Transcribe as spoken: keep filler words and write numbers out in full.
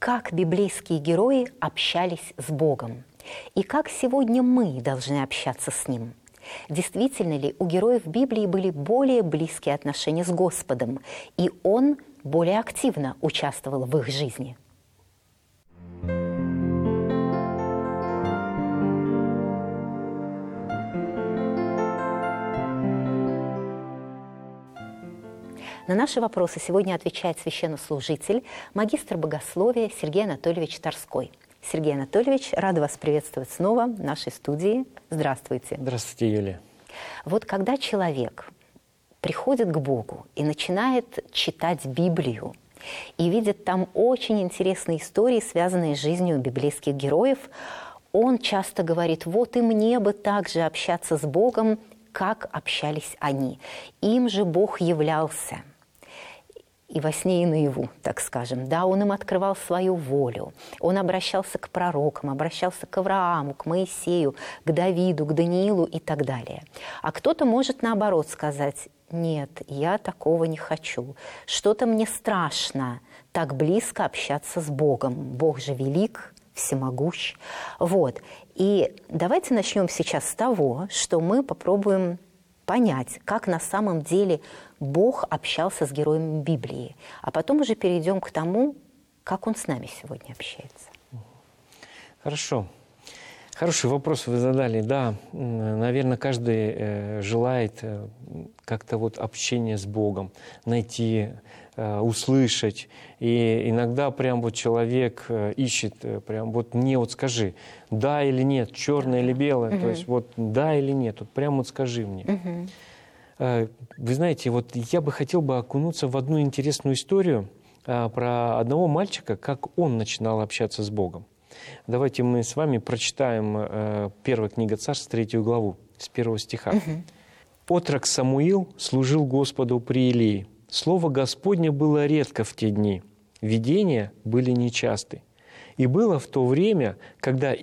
как библейские герои общались с Богом и как сегодня мы должны общаться с Ним. Действительно ли у героев Библии были более близкие отношения с Господом, и Он более активно участвовал в их жизни? На наши вопросы сегодня отвечает священнослужитель, магистр богословия Сергей Анатольевич Торской. Сергей Анатольевич, рада вас приветствовать снова в нашей студии. Здравствуйте. Здравствуйте, Юлия. Вот когда человек приходит к Богу и начинает читать Библию, и видит там очень интересные истории, связанные с жизнью библейских героев, он часто говорит: вот и мне бы так же общаться с Богом, как общались они. Им же Бог являлся. И во сне, и наяву, так скажем. Да, он им открывал свою волю. Он обращался к пророкам, обращался к Аврааму, к Моисею, к Давиду, к Даниилу и так далее. А кто-то может наоборот сказать: нет, я такого не хочу. Что-то мне страшно так близко общаться с Богом. Бог же велик, всемогущ. Вот. И давайте начнем сейчас с того, что мы попробуем понять, как на самом деле Бог общался с героями Библии. А потом уже перейдем к тому, как Он с нами сегодня общается. Хорошо. Хороший вопрос вы задали. Да, наверное, каждый э, желает э, как-то вот общения с Богом, найти, э, услышать. И иногда прям вот человек э, ищет, э, прям вот мне вот скажи, да или нет, черное или белое, угу. То есть вот да или нет, вот прям вот скажи мне. Угу. Э, вы знаете, вот я бы хотел бы окунуться в одну интересную историю э, про одного мальчика, как он начинал общаться с Богом. Давайте мы с вами прочитаем э, первая книга Царств, третью главу, с первого стиха. Угу. «Отрок Самуил служил Господу при Илии. Слово Господне было редко в те дни, видения были нечасты. И было в то время, когда